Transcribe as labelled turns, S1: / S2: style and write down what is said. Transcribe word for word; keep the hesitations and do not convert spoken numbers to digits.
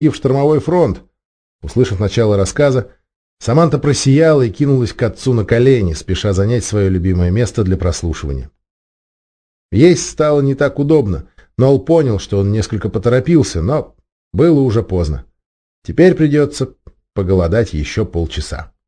S1: и в штормовой фронт. Услышав начало рассказа, Саманта просияла и кинулась к отцу на колени, спеша занять свое любимое место для прослушивания. Есть стало не так удобно. Нол понял, что он несколько поторопился, но было уже поздно. Теперь придется поголодать еще полчаса.